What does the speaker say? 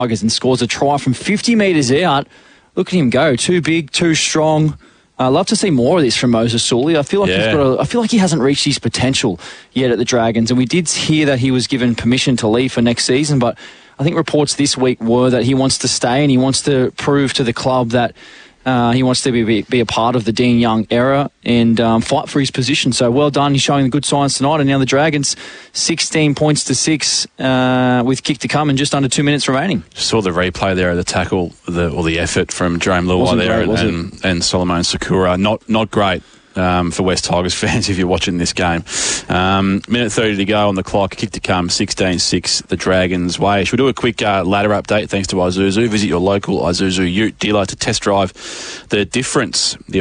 Tigers and scores a try from 50 metres out. Look at him go. Too big, too strong. I love to see more of this from Moses Sully. I feel like he hasn't reached his potential yet at the Dragons, and we did hear that he was given permission to leave for next season, but I think reports this week were that he wants to stay and he wants to prove to the club that he wants to be a part of the Dean Young era and fight for his position. So well done. He's showing the good signs tonight. And now the Dragons, 16 points to 6 with kick to come and just under 2 minutes remaining. Saw the replay there of the tackle, or the effort from Jerome Luai there and Solomon Sakura. Not great. For West Tigers fans if you're watching this game. Minute 30 to go on the clock, kick to come, 16-6 the Dragons' way. Should we do a quick ladder update thanks to Isuzu? Visit your local Isuzu Ute dealer to test drive the difference. The